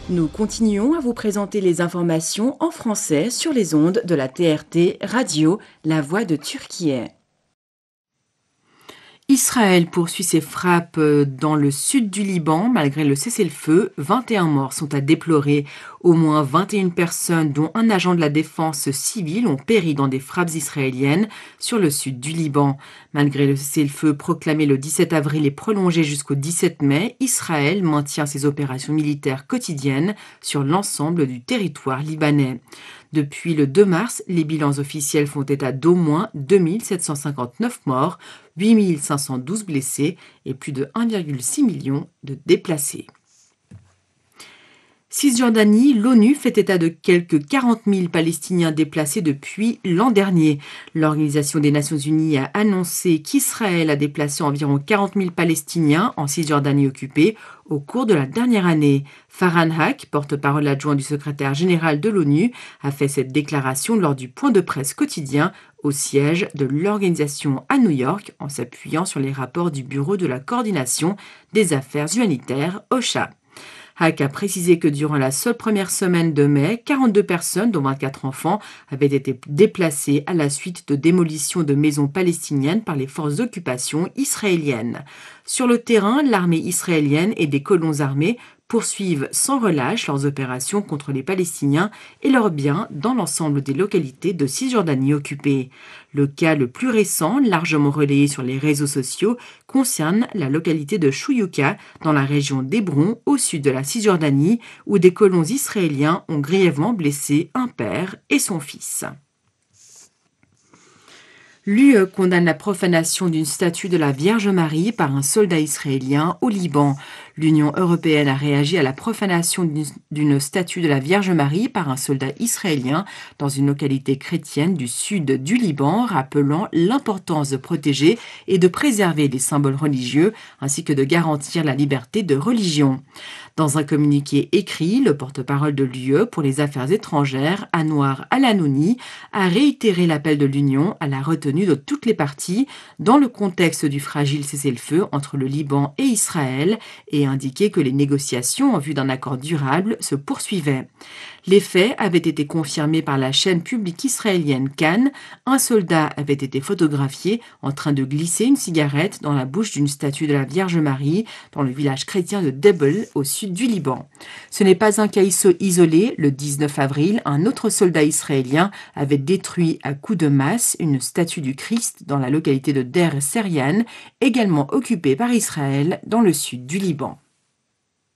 Nous continuons à vous présenter les informations en français sur les ondes de la TRT Radio, La Voix de Turquie. Israël poursuit ses frappes dans le sud du Liban malgré le cessez-le-feu. 21 morts sont à déplorer. Au moins 21 personnes, dont un agent de la défense civile, ont péri dans des frappes israéliennes sur le sud du Liban. Malgré le cessez-le-feu proclamé le 17 avril et prolongé jusqu'au 17 mai, Israël maintient ses opérations militaires quotidiennes sur l'ensemble du territoire libanais. Depuis le 2 mars, les bilans officiels font état d'au moins 2759 morts, 8512 blessés et plus de 1,6 million de déplacés. Cisjordanie, l'ONU fait état de quelques 40 000 Palestiniens déplacés depuis l'an dernier. L'Organisation des Nations Unies a annoncé qu'Israël a déplacé environ 40 000 Palestiniens en Cisjordanie occupée au cours de la dernière année. Farhan Haq, porte-parole adjoint du secrétaire général de l'ONU, a fait cette déclaration lors du point de presse quotidien au siège de l'organisation à New York en s'appuyant sur les rapports du Bureau de la coordination des affaires humanitaires OCHA. Haq a précisé que durant la seule première semaine de mai, 42 personnes, dont 24 enfants, avaient été déplacées à la suite de démolitions de maisons palestiniennes par les forces d'occupation israéliennes. Sur le terrain, l'armée israélienne et des colons armés poursuivent sans relâche leurs opérations contre les Palestiniens et leurs biens dans l'ensemble des localités de Cisjordanie occupée. Le cas le plus récent, largement relayé sur les réseaux sociaux, concerne la localité de Chouyouka, dans la région d'Hébron, au sud de la Cisjordanie, où des colons israéliens ont grièvement blessé un père et son fils. L'UE condamne la profanation d'une statue de la Vierge Marie par un soldat israélien au Liban. L'Union européenne a réagi à la profanation d'une statue de la Vierge Marie par un soldat israélien dans une localité chrétienne du sud du Liban, rappelant l'importance de protéger et de préserver les symboles religieux ainsi que de garantir la liberté de religion. Dans un communiqué écrit, le porte-parole de l'UE pour les affaires étrangères, Anouar Al-Anouni, a réitéré l'appel de l'Union à la retenue de toutes les parties dans le contexte du fragile cessez-le-feu entre le Liban et Israël et indiqué que les négociations en vue d'un accord durable se poursuivaient. Les faits avaient été confirmés par la chaîne publique israélienne Cannes. Un soldat avait été photographié en train de glisser une cigarette dans la bouche d'une statue de la Vierge Marie dans le village chrétien de Debel au sud du Liban. Ce n'est pas un cas isolé. Le 19 avril, un autre soldat israélien avait détruit à coups de masse une statue du Christ dans la localité de Der Serian, également occupée par Israël dans le sud du Liban.